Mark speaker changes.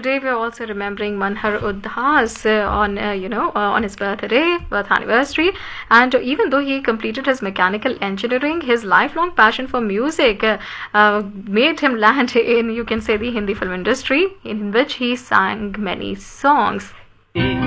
Speaker 1: today we are also remembering Manhar Udhas on on his birth anniversary. And even though he completed his mechanical engineering, his lifelong passion for music made him land in, you can say, the Hindi film industry, in which he sang many songs.